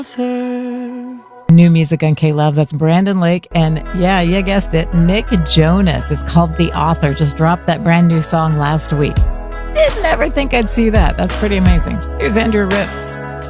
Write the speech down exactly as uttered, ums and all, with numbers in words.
New music on K-Love. That's Brandon Lake. And yeah, you guessed it, Nick Jonas. It's called The Author. Just dropped that brand new song last week. Did never think I'd see that. That's pretty amazing. Here's Andrew Ripp.